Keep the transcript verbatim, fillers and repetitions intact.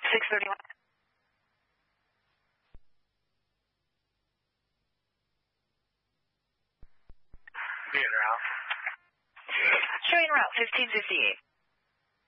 six thirty-one. Be en route. Showing route fifteen fifty-eight.